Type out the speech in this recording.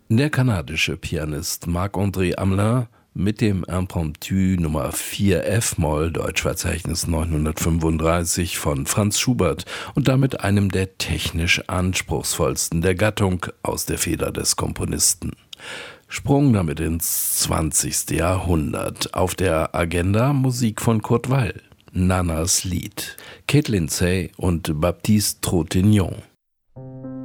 Der kanadische Pianist Marc-André Hamelin mit dem Impromptu Nummer 4 F-Moll, Deutschverzeichnis 935 von Franz Schubert und damit einem der technisch anspruchsvollsten der Gattung aus der Feder des Komponisten. Sprung damit ins 20. Jahrhundert. Auf der Agenda Musik von Kurt Weill, Nanas Lied, Kate Lindsay und Baptiste Tropignon.